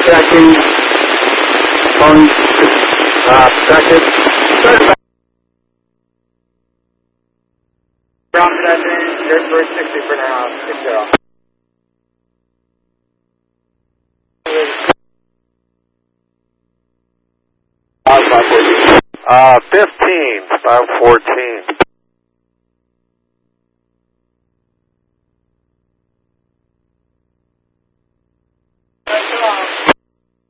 Tracking. Phone. Tracking. Ground 7, you're for 60 for now. 60. 15, 514.